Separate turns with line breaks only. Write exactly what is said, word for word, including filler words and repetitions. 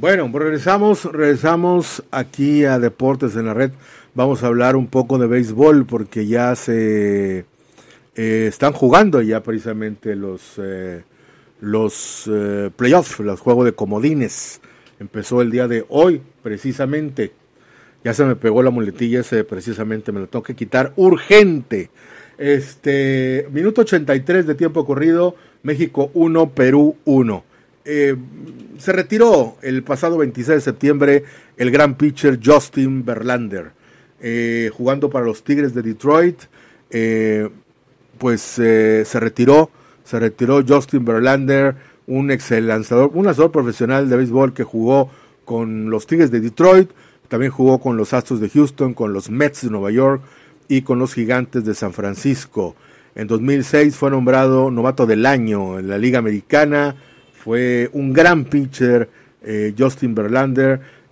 Bueno, pues regresamos, regresamos aquí a Deportes en la Red. Vamos a hablar un poco de béisbol porque ya se eh, están jugando ya precisamente los eh, los eh, playoffs, los juegos de comodines. Empezó el día de hoy precisamente. Ya se me pegó la muletilla, ese precisamente me lo tengo que quitar urgente. Este minuto ochenta y tres de tiempo corrido, México uno, Perú uno. Eh, se retiró el pasado veintiséis de septiembre el gran pitcher Justin Verlander, eh, jugando para los Tigres de Detroit. Eh, pues eh, se retiró, se retiró Justin Verlander, un ex lanzador, un lanzador profesional de béisbol que jugó con los Tigres de Detroit, también jugó con los Astros de Houston, con los Mets de Nueva York y con los Gigantes de San Francisco. En dos mil seis fue nombrado novato del año en la Liga Americana. Fue un gran pitcher, eh, Justin Verlander.